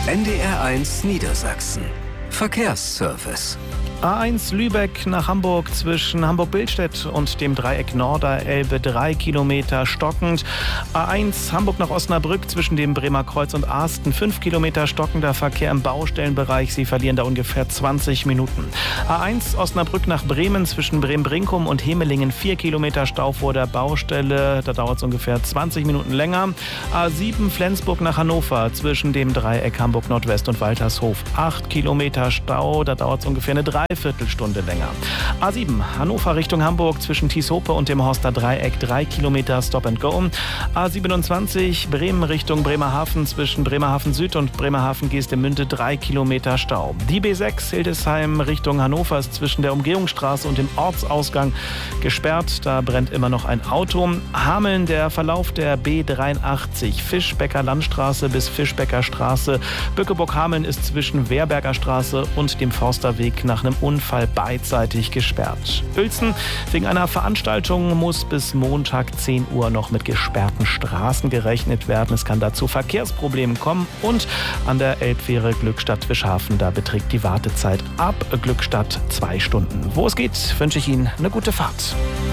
NDR1 Niedersachsen. Verkehrsservice. A1 Lübeck nach Hamburg zwischen Hamburg-Billstedt und dem Dreieck Norderelbe 3 Kilometer stockend. A1 Hamburg nach Osnabrück zwischen dem Bremer Kreuz und Arsten 5 Kilometer stockender Verkehr im Baustellenbereich. Sie verlieren da ungefähr 20 Minuten. A1 Osnabrück nach Bremen zwischen Bremen-Brinkum und Hemelingen 4 Kilometer Stau vor der Baustelle. Da dauert es ungefähr 20 Minuten länger. A7 Flensburg nach Hannover zwischen dem Dreieck Hamburg Nordwest und Waltershof 8 Kilometer Stau. Da dauert es ungefähr eine Dreiviertelstunde länger. A7 Hannover Richtung Hamburg zwischen Tieshope und dem Horster Dreieck 3 Kilometer Stop and Go. A27 Bremen Richtung Bremerhaven zwischen Bremerhaven Süd und Bremerhaven Geestemünde 3 Kilometer Stau. Die B6 Hildesheim Richtung Hannover ist zwischen der Umgehungsstraße und dem Ortsausgang gesperrt. Da brennt immer noch ein Auto. Hameln der Verlauf der B83 Fischbecker Landstraße bis Fischbecker Straße. Bückeburg-Hameln ist zwischen Wehrberger Straße und dem Forsterweg nach einem Unfall beidseitig gesperrt. Uelzen wegen einer Veranstaltung muss bis Montag 10 Uhr noch mit gesperrten Straßen gerechnet werden. Es kann da zu Verkehrsproblemen kommen und an der Elbfähre Glückstadt-Wischhafen, da beträgt die Wartezeit ab Glückstadt 2 Stunden. Wo es geht, wünsche ich Ihnen eine gute Fahrt.